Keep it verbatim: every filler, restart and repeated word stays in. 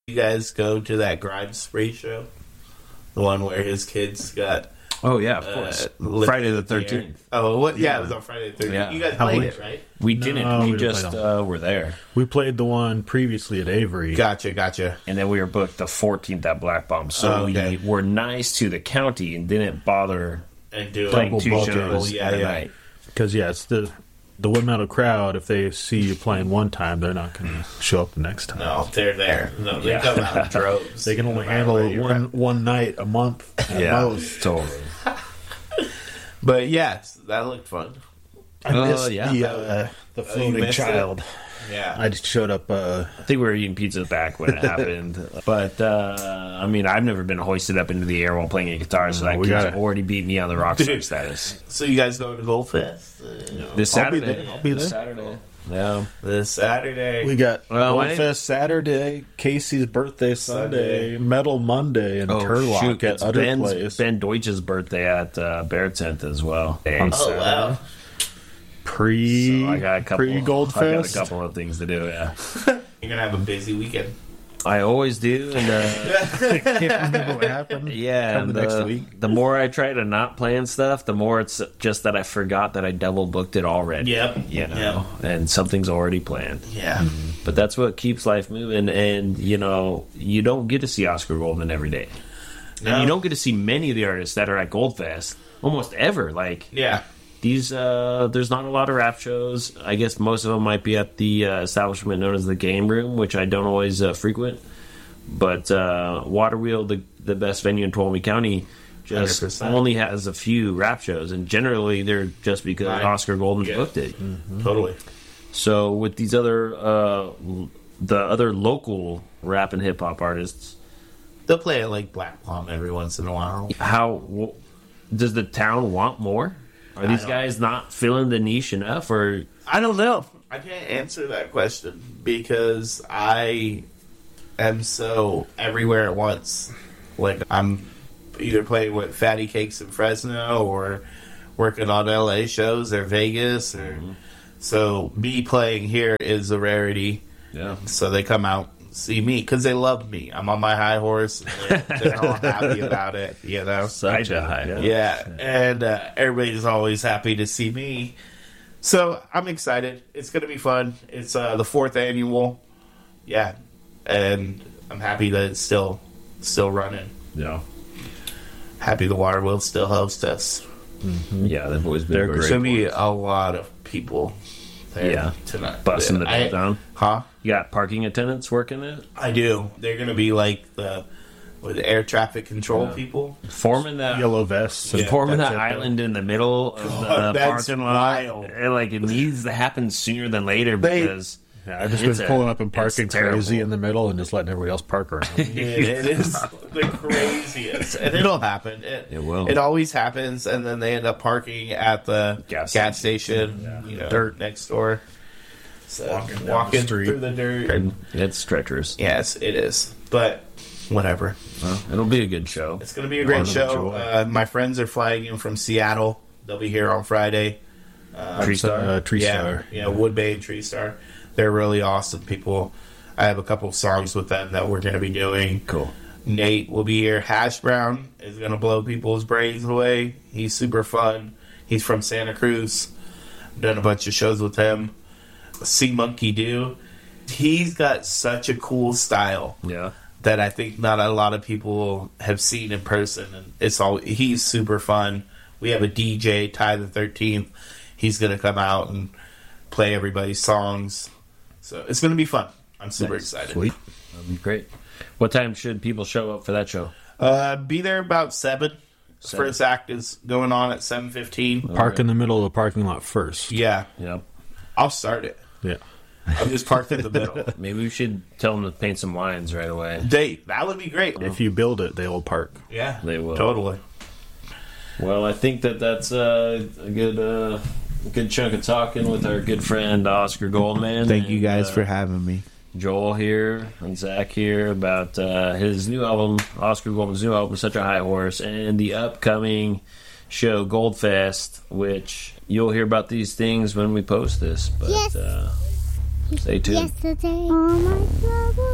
You guys go to that Grimes Spree show? The one where his kids got... Oh, yeah, of course. Uh, Friday the thirteenth. Oh, what? Yeah, it was on Friday the thirteenth. Yeah. You guys How played we- it, right? We No, didn't. we we didn't just play that uh, were there. We played the one previously at Avery. Gotcha, gotcha. And then we were booked the fourteenth at Black Bomb. So Oh, okay. we were nice to the county and didn't bother And do playing it. two bucket. shows Yeah, at a yeah. night. Because, yeah, it's the the Wood Metal crowd. If they see you playing one time, they're not going to show up the next time. No, they're there. No, they Yeah. come out in droves. They can only No matter handle where it you're one, at. one night a month at Yeah, most. totally. But yes, that looked fun. I Oh, missed yeah. the, uh, the you floating missed it? child. Yeah. I just showed up. Uh, I think we were eating pizza back when it happened. But, uh, I mean, I've never been hoisted up into the air while playing a guitar, so that we kid's gotta- already beat me on the rock star Dude. status. So you guys going to Gold Fest? Uh, This I'll be Saturday. there. I'll be This there. Saturday. Yeah. this Saturday. we got Well, Gold I- Fest Saturday, Casey's birthday Sunday, Metal Monday, and Turlock Oh, shoot, at it's other Ben's, place. Ben Deutsch's birthday at uh, Bear Tent as well. On oh, wow. Pre So I got a couple. pre Gold I got a Fest. couple of things to do. Yeah, You're going to have a busy weekend. I always do, and uh, Can't remember what happened. yeah, Come and the next the, week. the more I try to not plan stuff, the more it's just that I forgot that I double booked it already. Yep. You know, and something's already planned. Yeah. But that's what keeps life moving, and you know, you don't get to see Oscar Goldman every day, No. and you don't get to see many of the artists that are at Goldfest almost ever. Like Yeah. these, uh, there's not a lot of rap shows. I guess most of them might be at the uh, establishment known as the Game Room, which I don't always uh, frequent. But uh, Waterwheel, the the best venue in Tuolumne County, just one hundred percent. only has a few rap shows, and generally they're just because Right. Oscar Goldman Yeah. booked it. Totally. So with these other, uh, l- the other local rap and hip hop artists, They'll play it like Black Plum every once in a while. how w- does the town want more? Are these don't- guys not filling the niche enough, or I don't know. I can't answer that question because I am so everywhere at once. Like, I'm either playing with Fatty Cakes in Fresno or working on L A shows or Vegas. or So me playing here is a rarity. yeah? So they come out see me because they love me. I'm on my high horse. And they're, they're all happy about it, you know? Such a high, yeah. Yeah, and uh, everybody's always happy to see me. So I'm excited. It's going to be fun. It's uh, the fourth annual. Yeah, and I'm happy that it's still still running. yeah, Happy the Water will still host us. yeah. They've always been They're very There's going to be a lot of people there Yeah. tonight. busting the I- down. Huh? You got parking attendants working it, I do. They're going to be like the with air traffic control people. forming that Yellow vests. Yeah. forming that's that it, though. island in the middle of the God, that's parking lot. wild. And, like, it needs to happen sooner than later They- because Yeah, I just it's been a- pulling up and it's parking terrible. crazy in the middle and just letting everybody else park around. it, it is the craziest, and it'll happen. It, It will. It always happens, and then they end up parking at the Gas gas, station, you know, Dirt. next door. So Walking walking, down the street. through the dirt. And, It's treacherous. yes, it is, but whatever. Well, it'll be a good show. It's going to be a great Fun to show. enjoy. Uh, my friends are flying in from Seattle. They'll be here on Friday. Tree Star. Uh, Tree yeah, Star. yeah, Wood Bay and Tree Star. They're really awesome people. I have a couple of songs with them that we're going to be doing. Cool. Nate will be here. Hash Brown is going to blow people's brains away. He's super fun. He's from Santa Cruz. Done a bunch of shows with him. See Monkey Do. He's got such a cool style Yeah. that I think not a lot of people have seen in person. And it's all he's super fun. We have a D J, Ty the thirteenth. He's going to come out and play everybody's songs. So it's going to be fun. I'm super Nice. excited. Sweet. That'll be great. What time should people show up for that show? Uh, be there about seven. Seven. First act is going on at seven fifteen. Park in the middle of the parking lot first. Yeah, Yep. I'll start it. Yeah. I'm just parked in the middle. Maybe we should tell them to paint some lines right away. They, that would be great. If you build it, they will park. Yeah, They will. totally. Well, I think that that's uh, a good uh, a good chunk of talking with our good friend Oscar Goldman. Thank you and, guys uh, for having me. Joel here and Zach here about uh, his new album, Oscar Goldman's new album, Such a High Horse, and the upcoming show, Goldfest, which you'll hear about these things when we post this. But Yes. uh, stay tuned. Yesterday, all my troubles